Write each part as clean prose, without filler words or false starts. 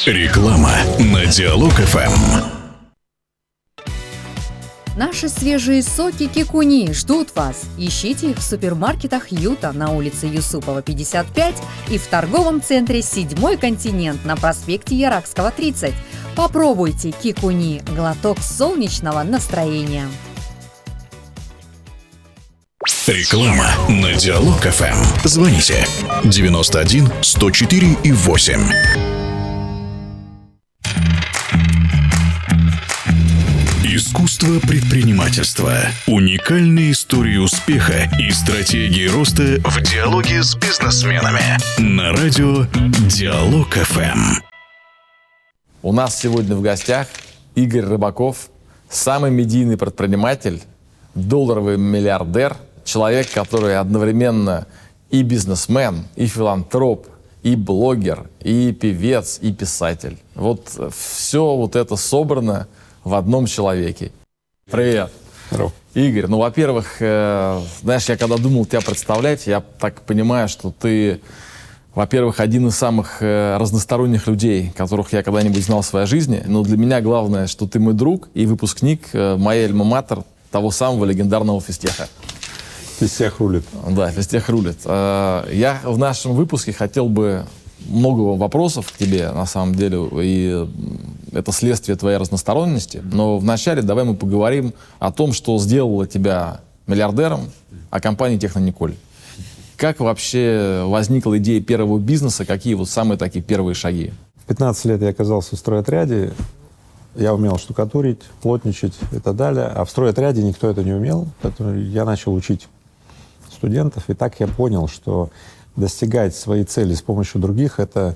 Реклама на Диалог ФМ. Наши свежие соки Кикуни ждут вас. Ищите их в супермаркетах Юта на улице Юсупова, 55 и в торговом центре «Седьмой континент» на проспекте Яракского, 30. Попробуйте Кикуни – глоток солнечного настроения. Реклама на Диалог ФМ. Звоните 91 104 и 8. Искусство предпринимательства. Уникальные истории успеха и стратегии роста в диалоге с бизнесменами. На радио Диалог ФМ. У нас сегодня в гостях Игорь Рыбаков, самый медийный предприниматель, долларовый миллиардер, человек, который одновременно и бизнесмен, и филантроп, и блогер, и певец, и писатель. Вот все вот это собрано в одном человеке. Привет. Здорово. Игорь, ну, во-первых, знаешь, я когда думал тебя представлять, я так понимаю, что ты, во-первых, один из самых разносторонних людей, которых я когда-нибудь знал в своей жизни. Но для меня главное, что ты мой друг и выпускник моей альма-матер, того самого легендарного физтеха. Физтех рулит. Да, физтех рулит. Я в нашем выпуске хотел бы много вопросов к тебе, на самом деле, и это следствие твоей разносторонности. Но вначале давай мы поговорим о том, что сделало тебя миллиардером, о компании Технониколь. Как вообще возникла идея первого бизнеса, какие вот самые такие первые шаги? В 15 лет я оказался в стройотряде, я умел штукатурить, плотничать и так далее, а в стройотряде никто это не умел, поэтому я начал учить студентов, и так я понял, что достигать своей цели с помощью других — это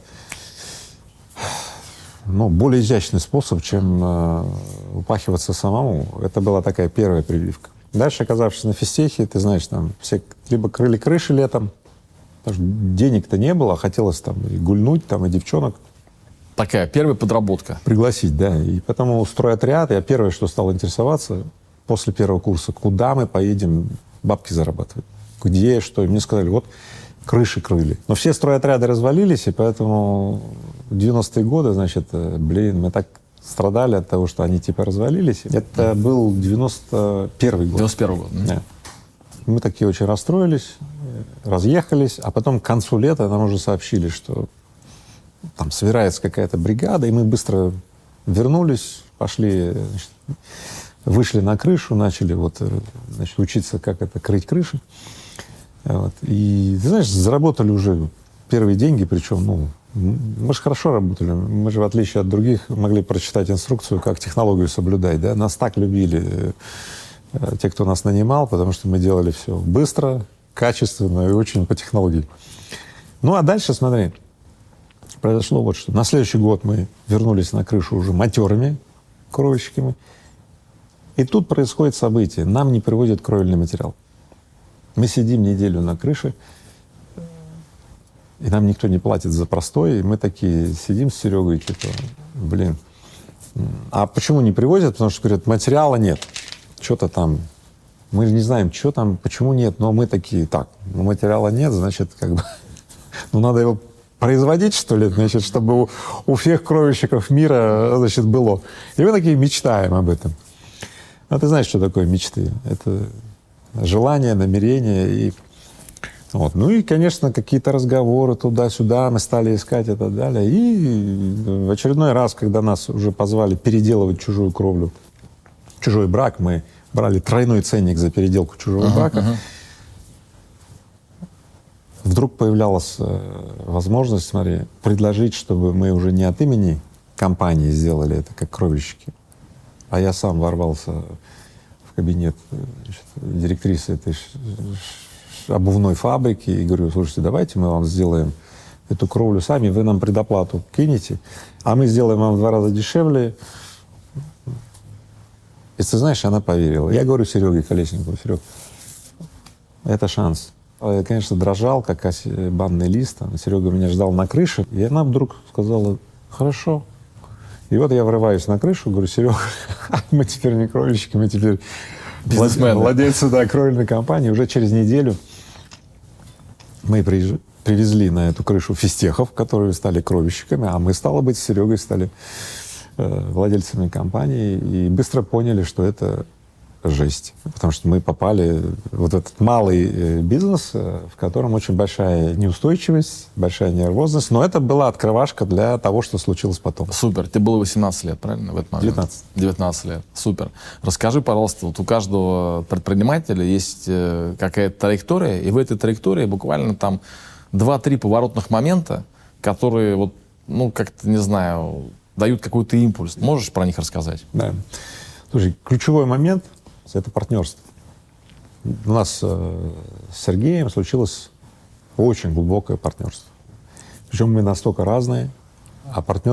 более изящный способ, чем упахиваться самому. Это была такая первая прививка. Дальше, оказавшись на физтехе, ты знаешь, там все либо крыли крыши летом, потому что денег-то не было, а хотелось там и гульнуть, там, и девчонок. Такая первая подработка. Пригласить, да. И потому стройотряд, я первое, что стал интересоваться после первого курса, куда мы поедем бабки зарабатывать, где, что. И мне сказали, вот крыши крыли. Но все стройотряды развалились, и поэтому в 90-е годы, значит, мы так страдали от того, что они типа развалились. Это был 91-й год. 91-й год. Да. Мы такие очень расстроились, разъехались, а потом к концу лета нам уже сообщили, что там собирается какая-то бригада, и мы быстро вернулись, пошли, значит, вышли на крышу, начали учиться, как это, крыть крыши. Вот. И, ты знаешь, заработали уже первые деньги, причем, мы же хорошо работали. Мы же, в отличие от других, могли прочитать инструкцию, как технологию соблюдать. Да? Нас так любили те, кто нас нанимал, потому что мы делали все быстро, качественно и очень по технологии. Ну, а дальше, смотри, произошло вот что. На следующий год мы вернулись на крышу уже матерыми кровельщиками. И тут происходит событие. Нам не привозят кровельный материал. Мы сидим неделю на крыше, и нам никто не платит за простой, и мы такие сидим с Серегой, типа, а почему не привозят? Потому что, говорят, материала нет, что-то там, мы не знаем, что там, почему нет, но мы такие, материала нет, значит, надо его производить, что ли, значит, чтобы у всех кровельщиков мира, значит, было. И мы такие мечтаем об этом. А ты знаешь, что такое мечты? Это желание, намерение. И конечно, какие-то разговоры туда-сюда мы стали искать и так далее. И в очередной раз, когда нас уже позвали переделывать чужую кровлю, чужой брак, мы брали тройной ценник за переделку чужого брака, вдруг появлялась возможность, предложить, чтобы мы уже не от имени компании сделали это, как кровельщики, а я сам ворвался в кабинет директрисы этой обувной фабрики и говорю, слушайте, давайте мы вам сделаем эту кровлю сами, вы нам предоплату кинете, а мы сделаем вам в 2 раза дешевле. И ты знаешь, она поверила. Я говорю Сереге Колесникову, Серег, это шанс. Я, конечно, дрожал, как банный лист. Серега меня ждал на крыше, и она вдруг сказала, хорошо. И вот я врываюсь на крышу, говорю, Серега, мы теперь не кровельщики, мы теперь владельцы кровельной компании. Уже через неделю мы привезли на эту крышу физтехов, которые стали кровельщиками, а мы, стало быть, с Серегой стали владельцами компании и быстро поняли, что это жесть. Потому что мы попали в этот малый бизнес, в котором очень большая неустойчивость, большая нервозность. Но это была открывашка для того, что случилось потом. Супер. Тебе было 18 лет, правильно, в этот момент? 19. 19 лет. Супер. Расскажи, пожалуйста, вот у каждого предпринимателя есть какая-то траектория, и в этой траектории буквально там 2-3 поворотных момента, которые, вот, ну, как-то, не знаю, дают какой-то импульс. Можешь про них рассказать? Да. Слушай, ключевой момент — это партнерство. У нас с Сергеем случилось очень глубокое партнерство. Причем мы настолько разные, а партнерство